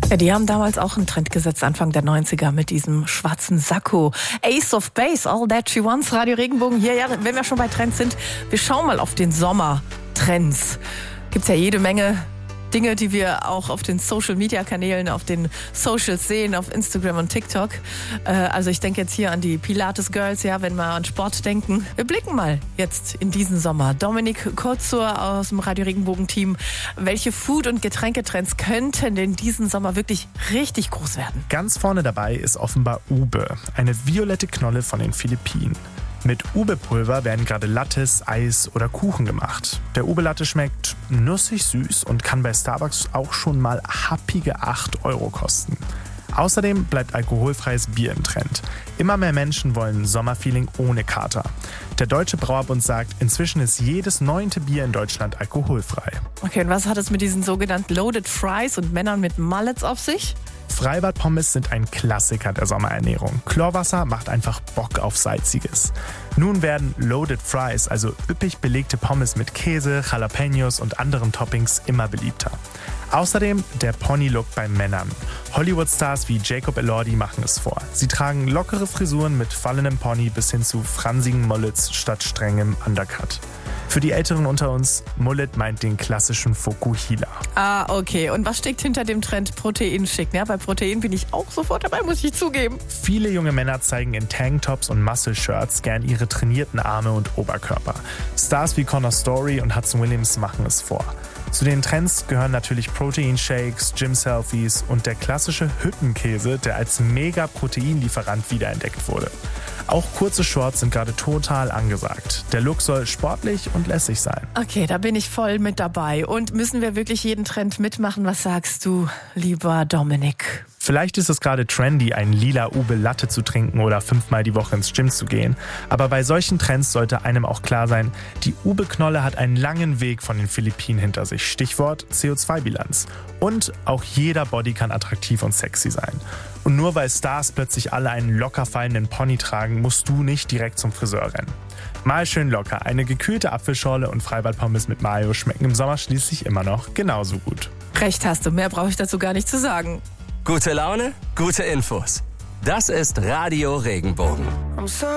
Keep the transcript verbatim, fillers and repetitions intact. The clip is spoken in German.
Ja, die haben damals auch einen Trend gesetzt, Anfang der neunziger, mit diesem schwarzen Sakko. Ace of Base, All That She Wants, Radio Regenbogen. Hier, ja, wenn wir schon bei Trends sind, wir schauen mal auf den Sommertrends. Gibt's ja jede Menge Dinge, die wir auch auf den Social-Media-Kanälen, auf den Socials sehen, auf Instagram und TikTok. Äh, also ich denke jetzt hier an die Pilates-Girls, ja, wenn wir an Sport denken. Wir blicken mal jetzt in diesen Sommer. Dominik Kurzur aus dem Radio Regenbogen-Team. Welche Food- und Getränketrends könnten denn diesen Sommer wirklich richtig groß werden? Ganz vorne dabei ist offenbar Ube, eine violette Knolle von den Philippinen. Mit Ube-Pulver werden gerade Lattes, Eis oder Kuchen gemacht. Der Ube-Latte schmeckt nussig süß und kann bei Starbucks auch schon mal happige acht Euro kosten. Außerdem bleibt alkoholfreies Bier im Trend. Immer mehr Menschen wollen Sommerfeeling ohne Kater. Der Deutsche Brauerbund sagt, inzwischen ist jedes neunte Bier in Deutschland alkoholfrei. Okay, und was hat es mit diesen sogenannten Loaded Fries und Männern mit Mullets auf sich? Freibad-Pommes sind ein Klassiker der Sommerernährung. Chlorwasser macht einfach Bock auf Salziges. Nun werden Loaded Fries, also üppig belegte Pommes mit Käse, Jalapenos und anderen Toppings, immer beliebter. Außerdem der Pony-Look bei Männern. Hollywood-Stars wie Jacob Elordi machen es vor. Sie tragen lockere Frisuren mit fallendem Pony bis hin zu fransigen Mullets statt strengem Undercut. Für die Älteren unter uns, Mullet meint den klassischen Fokuhila. Ah, okay. Und was steckt hinter dem Trend Proteinschick? Ja, bei Protein bin ich auch sofort dabei, muss ich zugeben. Viele junge Männer zeigen in Tanktops und Muscle-Shirts gern ihre trainierten Arme und Oberkörper. Stars wie Connor Story und Hudson Williams machen es vor. Zu den Trends gehören natürlich Proteinshakes, Gym-Selfies und der klassische Hüttenkäse, der als Mega-Proteinlieferant wiederentdeckt wurde. Auch kurze Shorts sind gerade total angesagt. Der Look soll sportlich und lässig sein. Okay, da bin ich voll mit dabei. Und müssen wir wirklich jeden Trend mitmachen? Was sagst du, lieber Dominik? Vielleicht ist es gerade trendy, einen lila Ube-Latte zu trinken oder fünfmal die Woche ins Gym zu gehen. Aber bei solchen Trends sollte einem auch klar sein, die Ube-Knolle hat einen langen Weg von den Philippinen hinter sich. Stichwort C O zwei Bilanz. Und auch jeder Body kann attraktiv und sexy sein. Und nur weil Stars plötzlich alle einen locker fallenden Pony tragen, musst du nicht direkt zum Friseur rennen. Mal schön locker. Eine gekühlte Apfelschorle und Freibad-Pommes mit Mayo schmecken im Sommer schließlich immer noch genauso gut. Recht hast du, mehr brauche ich dazu gar nicht zu sagen. Gute Laune, gute Infos. Das ist Radio Regenbogen.